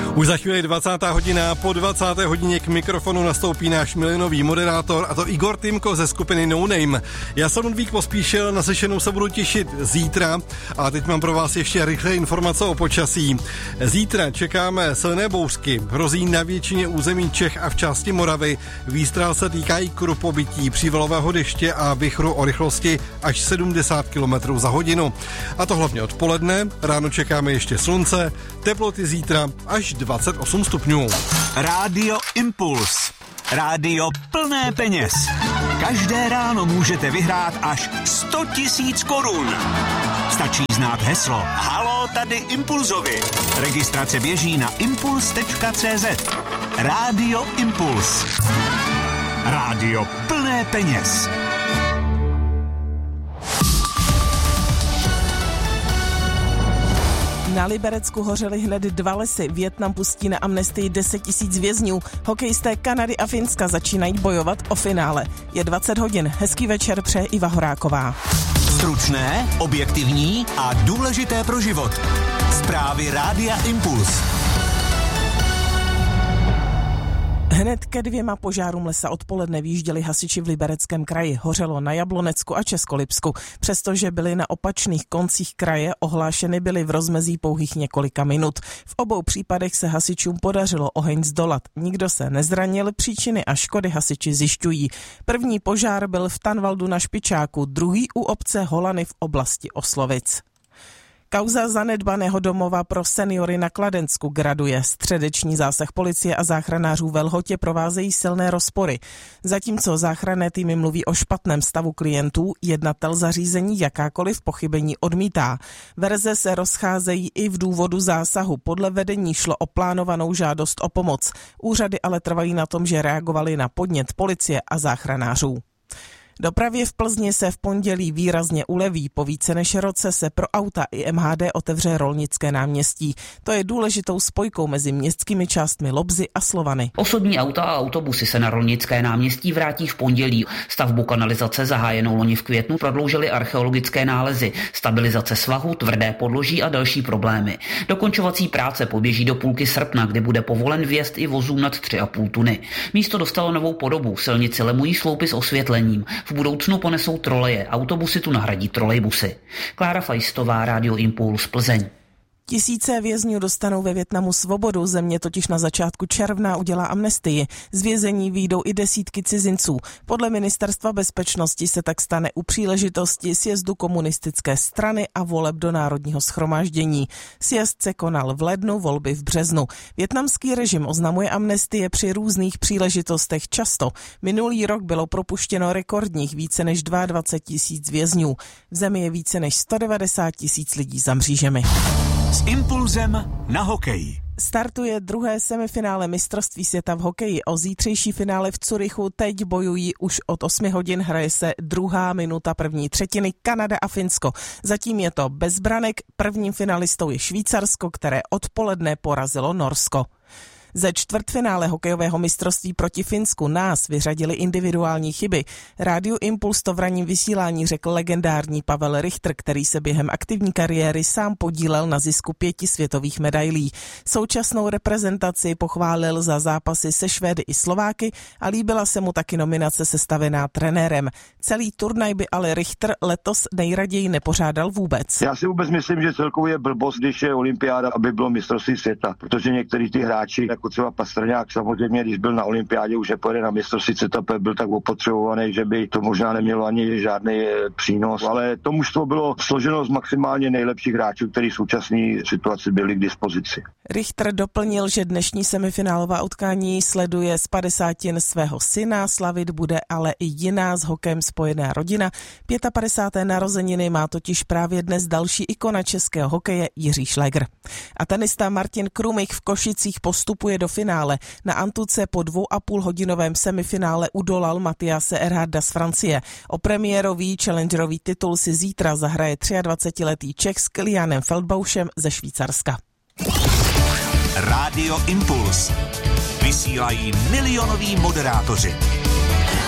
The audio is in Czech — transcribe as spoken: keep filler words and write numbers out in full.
Už za chvíli dvacátá hodina, po dvacáté hodině k mikrofonu nastoupí náš milionový moderátor, a to Igor Týmko ze skupiny No Name. Já jsem Ludvík Pospíšil, na slyšenou se budu těšit zítra a teď mám pro vás ještě rychlé informace o počasí. Zítra čekáme silné bouřky, hrozí na většině území Čech a v části Moravy. Výstřel se týkají krupobytí, přívalového deště a vichru o rychlosti až sedmdesát kilometrů za hodinu. A to hlavně odpoledne, ráno čekáme ještě slunce, teploty zítra až dvacet osm stupňů. Rádio Impuls. Rádio plné peněz. Každé ráno můžete vyhrát až sto tisíc korun. Stačí znát heslo Haló, tady Impulzovi. Registrace běží na impuls tečka cé zet. Rádio Impuls. Rádio plné peněz. Na Liberecku hořely hned dva lesy. Vietnam pustí na amnestii deset tisíc vězňů. Hokejisté Kanady a Finska začínají bojovat o finále. Je dvacet hodin. Hezký večer přeje Iva Horáková. Stručné, objektivní a důležité pro život. Zprávy Rádia Impuls. Hned ke dvěma požárům lesa odpoledne vyjížděli hasiči v Libereckém kraji. Hořelo na Jablonecku a Českolipsku. Přestože byly na opačných koncích kraje, ohlášeny byly v rozmezí pouhých několika minut. V obou případech se hasičům podařilo oheň zdolat. Nikdo se nezranil, příčiny a škody hasiči zjišťují. První požár byl v Tanvaldu na Špičáku, druhý u obce Holany v oblasti Oslovic. Kauza zanedbaného domova pro seniory na Kladensku graduje. Středeční zásah policie a záchranářů ve Lhotě provázejí silné rozpory. Zatímco záchranné týmy mluví o špatném stavu klientů, jednatel zařízení jakákoliv pochybení odmítá. Verze se rozcházejí i v důvodu zásahu. Podle vedení šlo o plánovanou žádost o pomoc. Úřady ale trvají na tom, že reagovali na podnět policie a záchranářů. Dopravě v Plzni se v pondělí výrazně uleví. Po více než roce se pro auta i em há dé otevře Rolnické náměstí. To je důležitou spojkou mezi městskými částmi Lobzy a Slovany. Osobní auta a autobusy se na Rolnické náměstí vrátí v pondělí. Stavbu kanalizace zahájenou loni v květnu prodloužily archeologické nálezy, stabilizace svahu, tvrdé podloží a další problémy. Dokončovací práce poběží do půlky srpna, kdy bude povolen vjezd i vozům nad tři a půl tuny. Místo dostalo novou podobu, silnici lemují sloupy s osvětlením. V budoucnu ponesou troleje, autobusy tu nahradí trolejbusy. Klára Fajstová, Rádio Impuls, Plzeň. Tisíce vězňů dostanou ve Vietnamu svobodu, země totiž na začátku června udělá amnestii. Z vězení vyjdou i desítky cizinců. Podle ministerstva bezpečnosti se tak stane u příležitosti sjezdu komunistické strany a voleb do Národního shromáždění. Sjezd se konal v lednu, volby v březnu. Vietnamský režim oznamuje amnestie při různých příležitostech často. Minulý rok bylo propuštěno rekordních více než dvacet dva tisíc vězňů. V zemi je více než sto devadesát tisíc lidí za mřížemi. S impulzem na hokej. Startuje druhé semifinále mistrovství světa v hokeji. O zítřejší finále v Curychu teď bojují už od osmi hodin. Hraje se druhá minuta první třetiny, Kanada a Finsko. Zatím je to bez branek. Prvním finalistou je Švýcarsko, které odpoledne porazilo Norsko. Ze čtvrtfinále hokejového mistrovství proti Finsku nás vyřadili individuální chyby. Rádiu Impuls to v ranním vysílání řekl legendární Pavel Richter, který se během aktivní kariéry sám podílel na zisku pěti světových medailí. Současnou reprezentaci pochválil za zápasy se Švédy i Slováky a líbila se mu taky nominace sestavená trenérem. Celý turnaj by ale Richter letos nejraději nepořádal vůbec. Já si vůbec myslím, že celkově je blbost, když je olympiáda, aby bylo mistrovství světa, protože některý ty hráči jako třeba Pastrňák samozřejmě, když byl na olympiádě, už nepojede na mistrovství světa, byl tak opotřebovaný, že by to možná nemělo ani žádný přínos, ale to mužstvo bylo složeno z maximálně nejlepších hráčů, kteří v současné situaci byli k dispozici. Richter doplnil, že dnešní semifinálová utkání sleduje z padesátin svého syna, slavit bude ale i jiná s hokejem spojená rodina. pádesáté páté narozeniny má totiž právě dnes další ikona českého hokeje Jiří Šlegr. A tenista Martin Krumich v Košicích postupuje do finále. Na antuce po dvou a půl hodinovém semifinále udolal Matiase Erharda z Francie. O premiérový challengerový titul si zítra zahraje dvacetitříletý Čech s Kilianem Feldbauschem ze Švýcarska. Rádio Impuls. Vysílají milionoví moderátoři.